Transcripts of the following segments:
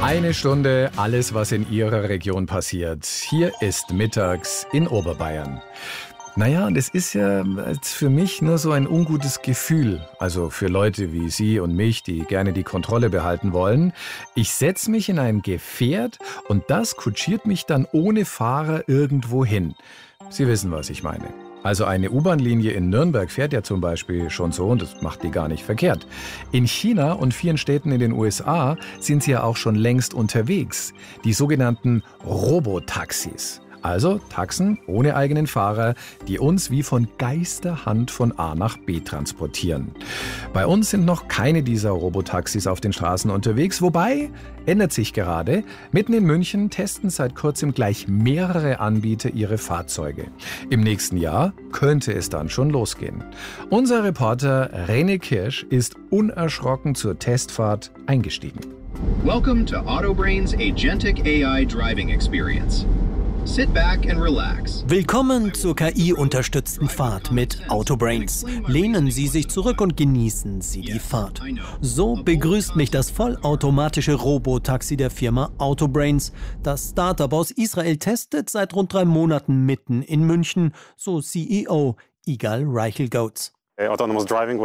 Eine Stunde, alles, was in Ihrer Region passiert. Hier ist mittags in Oberbayern. Naja, und es ist ja jetzt für mich nur so ein ungutes Gefühl. Also für Leute wie Sie und mich, die gerne die Kontrolle behalten wollen. Ich setze mich in ein Gefährt und das kutschiert mich dann ohne Fahrer irgendwo hin. Sie wissen, was ich meine. Also eine U-Bahn-Linie in Nürnberg fährt ja zum Beispiel schon so und das macht die gar nicht verkehrt. In China und vielen Städten in den USA sind sie ja auch schon längst unterwegs. Die sogenannten Robotaxis. Also Taxen ohne eigenen Fahrer, die uns wie von Geisterhand von A nach B transportieren. Bei uns sind noch keine dieser Robotaxis auf den Straßen unterwegs, wobei, ändert sich gerade, mitten in München testen seit kurzem gleich mehrere Anbieter ihre Fahrzeuge. Im nächsten Jahr könnte es dann schon losgehen. Unser Reporter René Kirsch ist unerschrocken zur Testfahrt eingestiegen. Welcome to Autobrains Agentic AI Driving Experience. Sit back and relax. Willkommen zur KI-unterstützten Fahrt mit Autobrains. Lehnen Sie sich zurück und genießen Sie die Fahrt. So begrüßt mich das vollautomatische Robotaxi der Firma Autobrains. Das Startup aus Israel testet seit rund 3 Monaten mitten in München, so CEO Igal Reichel-Goetz. Autonomes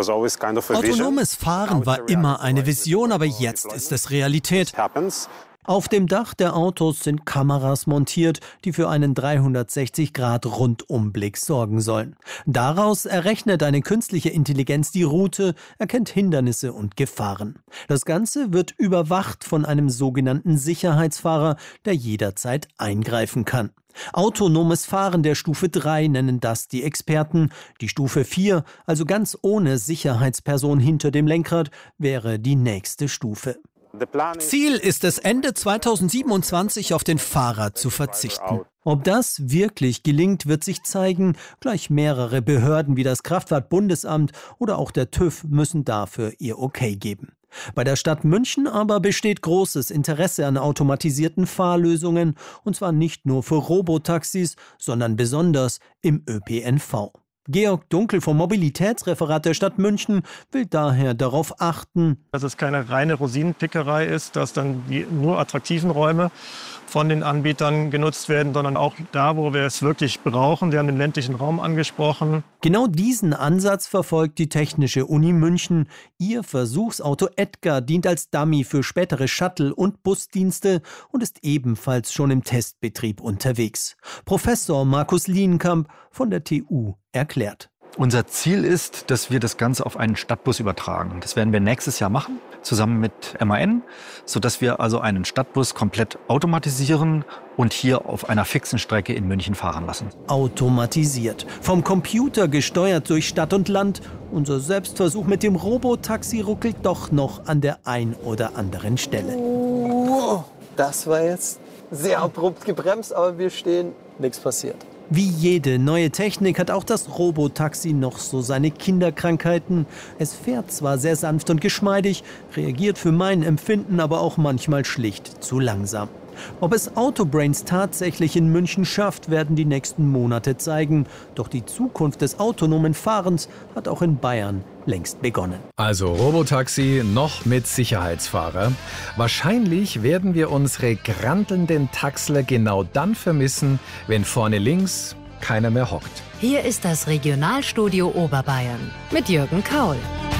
Fahren war immer eine Vision, aber jetzt ist es Realität. Auf dem Dach der Autos sind Kameras montiert, die für einen 360-Grad-Rundumblick sorgen sollen. Daraus errechnet eine künstliche Intelligenz die Route, erkennt Hindernisse und Gefahren. Das Ganze wird überwacht von einem sogenannten Sicherheitsfahrer, der jederzeit eingreifen kann. Autonomes Fahren der Stufe 3 nennen das die Experten. Die Stufe 4, also ganz ohne Sicherheitsperson hinter dem Lenkrad, wäre die nächste Stufe. Ziel ist es, Ende 2027 auf den Fahrer zu verzichten. Ob das wirklich gelingt, wird sich zeigen. Gleich mehrere Behörden wie das Kraftfahrtbundesamt oder auch der TÜV müssen dafür ihr Okay geben. Bei der Stadt München aber besteht großes Interesse an automatisierten Fahrlösungen, und zwar nicht nur für Robotaxis, sondern besonders im ÖPNV. Georg Dunkel vom Mobilitätsreferat der Stadt München will daher darauf achten, dass es keine reine Rosinenpickerei ist, dass dann die nur attraktiven Räume von den Anbietern genutzt werden, sondern auch da, wo wir es wirklich brauchen. Sie haben den ländlichen Raum angesprochen. Genau diesen Ansatz verfolgt die Technische Uni München. Ihr Versuchsauto Edgar dient als Dummy für spätere Shuttle- und Busdienste und ist ebenfalls schon im Testbetrieb unterwegs. Professor Markus Lienkamp von der TU erklärt. Unser Ziel ist, dass wir das Ganze auf einen Stadtbus übertragen. Das werden wir nächstes Jahr machen, zusammen mit MAN, sodass wir also einen Stadtbus komplett automatisieren und hier auf einer fixen Strecke in München fahren lassen. Automatisiert, vom Computer gesteuert durch Stadt und Land. Unser Selbstversuch mit dem Robotaxi ruckelt doch noch an der ein oder anderen Stelle. Das war jetzt sehr abrupt gebremst, aber wir stehen, nichts passiert. Wie jede neue Technik hat auch das Robotaxi noch so seine Kinderkrankheiten. Es fährt zwar sehr sanft und geschmeidig, reagiert für mein Empfinden aber auch manchmal schlicht zu langsam. Ob es Autobrains tatsächlich in München schafft, werden die nächsten Monate zeigen. Doch die Zukunft des autonomen Fahrens hat auch in Bayern längst begonnen. Also Robotaxi noch mit Sicherheitsfahrer. Wahrscheinlich werden wir unsere grantelnden Taxler genau dann vermissen, wenn vorne links keiner mehr hockt. Hier ist das Regionalstudio Oberbayern mit Jürgen Kaul.